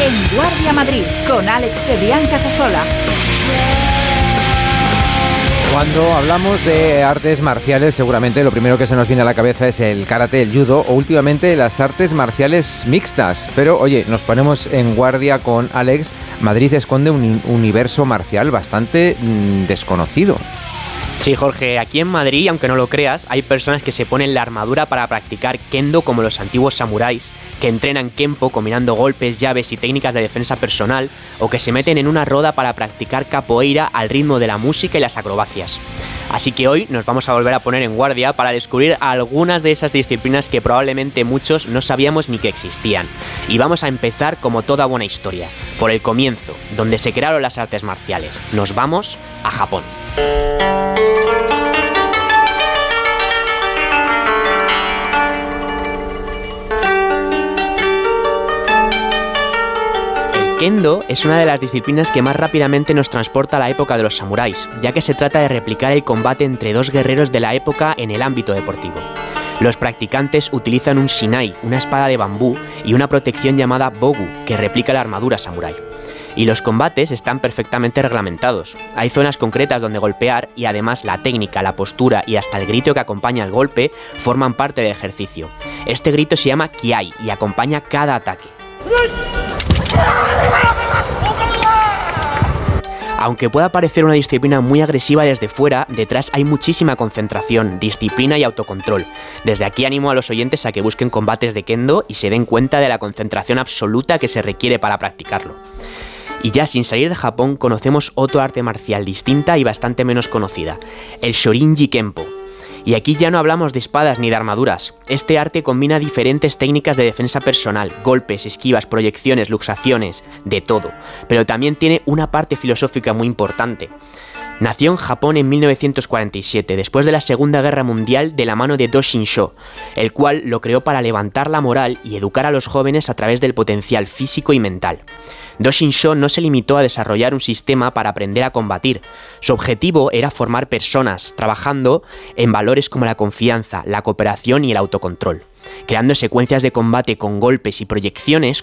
En Guardia Madrid, con Alex Cebrián Casasola. Cuando hablamos de artes marciales, seguramente lo primero que se nos viene a la cabeza es el karate, el judo o últimamente las artes marciales mixtas. Pero oye, nos ponemos en guardia con Alex. Madrid esconde un universo marcial bastante desconocido. Sí, Jorge, aquí en Madrid, aunque no lo creas, hay personas que se ponen la armadura para practicar kendo como los antiguos samuráis, que entrenan kenpo combinando golpes, llaves y técnicas de defensa personal, o que se meten en una roda para practicar capoeira al ritmo de la música y las acrobacias. Así que hoy nos vamos a volver a poner en guardia para descubrir algunas de esas disciplinas que probablemente muchos no sabíamos ni que existían. Y vamos a empezar, como toda buena historia, por el comienzo, donde se crearon las artes marciales. Nos vamos a Japón. Kendo es una de las disciplinas que más rápidamente nos transporta a la época de los samuráis, ya que se trata de replicar el combate entre dos guerreros de la época en el ámbito deportivo. Los practicantes utilizan un shinai, una espada de bambú, y una protección llamada bogu, que replica la armadura samurái. Y los combates están perfectamente reglamentados. Hay zonas concretas donde golpear y además la técnica, la postura y hasta el grito que acompaña al golpe forman parte del ejercicio. Este grito se llama kiai y acompaña cada ataque. Aunque pueda parecer una disciplina muy agresiva desde fuera, detrás hay muchísima concentración, disciplina y autocontrol. Desde aquí animo a los oyentes a que busquen combates de kendo y se den cuenta de la concentración absoluta que se requiere para practicarlo. Y ya sin salir de Japón conocemos otra arte marcial distinta y bastante menos conocida, el Shorinji Kenpo. Y aquí ya no hablamos de espadas ni de armaduras. Este arte combina diferentes técnicas de defensa personal, golpes, esquivas, proyecciones, luxaciones, de todo. Pero también tiene una parte filosófica muy importante. Nació en Japón en 1947, después de la Segunda Guerra Mundial, de la mano de Do-Shin-Sho, el cual lo creó para levantar la moral y educar a los jóvenes a través del potencial físico y mental. Do-Shin-Sho no se limitó a desarrollar un sistema para aprender a combatir. Su objetivo era formar personas, trabajando en valores como la confianza, la cooperación y el autocontrol, creando secuencias de combate con golpes y proyecciones